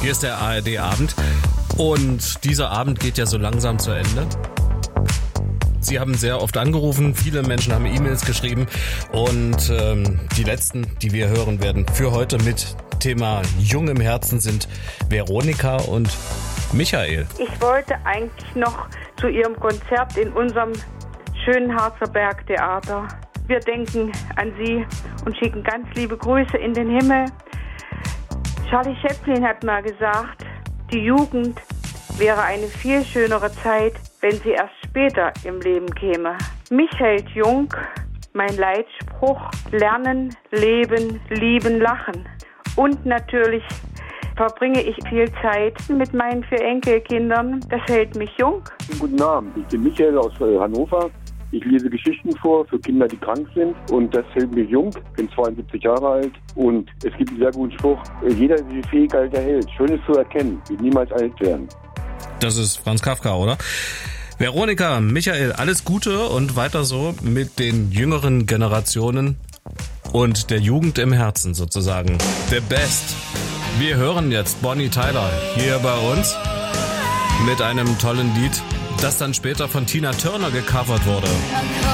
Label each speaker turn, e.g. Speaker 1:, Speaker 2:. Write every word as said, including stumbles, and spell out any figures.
Speaker 1: Hier ist der A R D-Abend und dieser Abend geht ja so langsam zu Ende. Sie haben sehr oft angerufen, viele Menschen haben E-Mails geschrieben und ähm, die letzten, die wir hören werden für heute mit Thema Jung im Herzen sind Veronika und Michael.
Speaker 2: Ich wollte eigentlich noch zu Ihrem Konzert in unserem schönen Harzer Bergtheater. Wir denken an Sie und schicken ganz liebe Grüße in den Himmel. Charlie Chaplin hat mal gesagt, die Jugend wäre eine viel schönere Zeit, wenn sie erst später im Leben käme. Mich hält jung mein Leitspruch: Lernen, Leben, Lieben, Lachen. Und natürlich verbringe ich viel Zeit mit meinen vier Enkelkindern. Das hält mich jung.
Speaker 3: Guten Abend, ich bin Michael aus Hannover. Ich lese Geschichten vor für Kinder, die krank sind, und das hält mich jung. Ich bin zweiundsiebzig Jahre alt und es gibt einen sehr guten Spruch: Jeder, der die Fähigkeit erhält, Schönes zu erkennen, wird niemals alt werden.
Speaker 1: Das ist Franz Kafka, oder? Veronika, Michael, alles Gute und weiter so mit den jüngeren Generationen und der Jugend im Herzen sozusagen. The best. Wir hören jetzt Bonnie Tyler hier bei uns mit einem tollen Lied, das dann später von Tina Turner gecovert wurde.